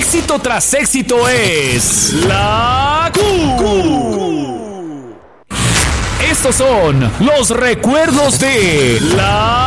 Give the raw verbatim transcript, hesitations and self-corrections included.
Éxito tras éxito es la Q. Estos son los recuerdos de la